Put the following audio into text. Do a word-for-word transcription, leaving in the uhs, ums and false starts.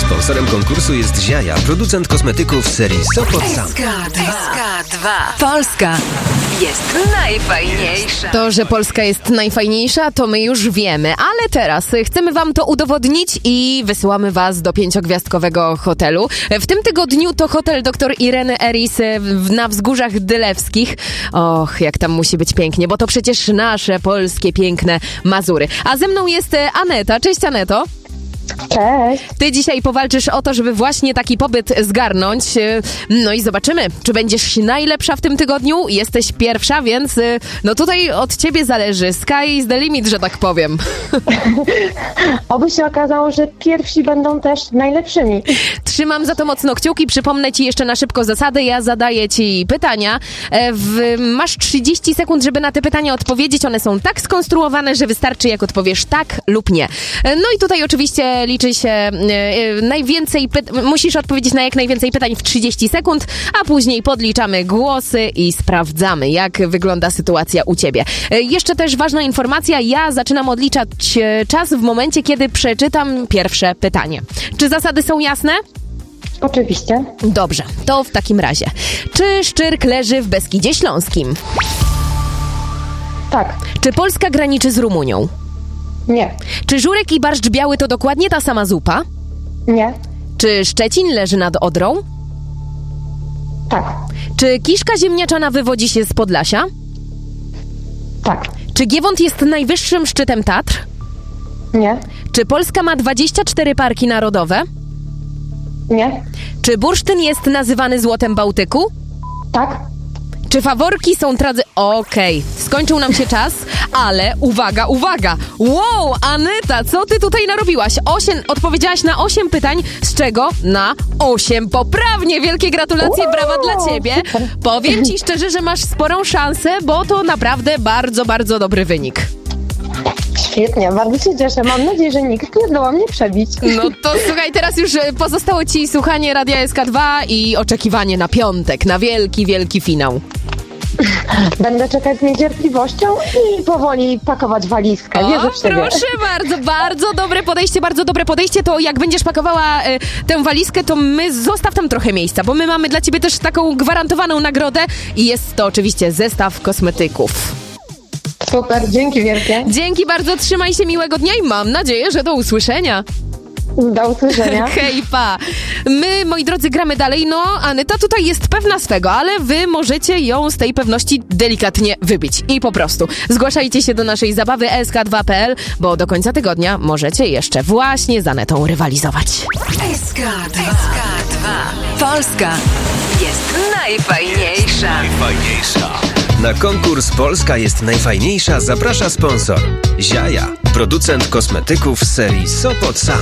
Sponsorem konkursu jest Ziaja, producent kosmetyków serii Sopot Sam. S K dwa. Polska jest najfajniejsza. To, że Polska jest najfajniejsza, to my już wiemy, ale teraz chcemy wam to udowodnić i wysyłamy was do pięciogwiazdkowego hotelu. W tym tygodniu to hotel dr Ireny Eris na Wzgórzach Dylewskich. Och, jak tam musi być pięknie, bo to przecież nasze polskie piękne Mazury. A ze mną jest Aneta. Cześć, Aneto. Cześć. Ty dzisiaj powalczysz o to, żeby właśnie taki pobyt zgarnąć. No i zobaczymy, czy będziesz najlepsza w tym tygodniu. Jesteś pierwsza, więc no tutaj od ciebie zależy. Sky is the limit, że tak powiem. Oby się okazało, że pierwsi będą też najlepszymi. Trzymam za to mocno kciuki. Przypomnę ci jeszcze na szybko zasady. Ja zadaję ci pytania. W, masz trzydzieści sekund, żeby na te pytania odpowiedzieć. One są tak skonstruowane, że wystarczy, jak odpowiesz tak lub nie. No i tutaj oczywiście liczy się e, najwięcej py- musisz odpowiedzieć na jak najwięcej pytań w trzydzieści sekund, a później podliczamy głosy i sprawdzamy, jak wygląda sytuacja u ciebie. E, jeszcze też ważna informacja, ja zaczynam odliczać e, czas w momencie, kiedy przeczytam pierwsze pytanie. Czy zasady są jasne? Oczywiście. Dobrze, to w takim razie. Czy Szczyrk leży w Beskidzie Śląskim? Tak. Czy Polska graniczy z Rumunią? Nie. Czy Żurek i barszcz biały to dokładnie ta sama zupa? Nie. Czy Szczecin leży nad Odrą? Tak. Czy kiszka ziemniaczana wywodzi się z Podlasia? Tak. Czy Giewont jest najwyższym szczytem Tatr? Nie. Czy Polska ma dwadzieścia cztery parki narodowe? Nie. Czy bursztyn jest nazywany złotem Bałtyku? Tak. Czy faworki są trady... Okej, okay. Skończył nam się czas, ale uwaga, uwaga! Wow, Aneta, co ty tutaj narobiłaś? Osiem, odpowiedziałaś na osiem pytań, z czego na osiem poprawnie. Wielkie gratulacje, wow, brawa dla ciebie. Super. Powiem ci szczerze, że masz sporą szansę, bo to naprawdę bardzo, bardzo dobry wynik. Świetnie, bardzo się cieszę. Mam nadzieję, że nikt nie zdoła mnie przebić. No to słuchaj, teraz już pozostało ci słuchanie Radia S K dwa i oczekiwanie na piątek, na wielki, wielki finał. Będę czekać z niecierpliwością i powoli pakować walizkę. O, Wierzę w siebie. proszę bardzo, bardzo dobre podejście, bardzo dobre podejście. To jak będziesz pakowała y, tę walizkę, to my zostaw tam trochę miejsca, bo my mamy dla ciebie też taką gwarantowaną nagrodę i jest to oczywiście zestaw kosmetyków. Super, dzięki wielkie. Dzięki bardzo, trzymaj się, miłego dnia i mam nadzieję, że do usłyszenia. Do usłyszenia. Hej, pa. My, moi drodzy, gramy dalej. No, Aneta tutaj jest pewna swego, ale wy możecie ją z tej pewności delikatnie wybić. I po prostu zgłaszajcie się do naszej zabawy S K dwa kropka p l, bo do końca tygodnia możecie jeszcze właśnie z Anetą rywalizować. S K dwa. Polska jest najfajniejsza. Najfajniejsza. Na konkurs Polska jest najfajniejsza zaprasza sponsor Ziaja, producent kosmetyków z serii Sopot Sam.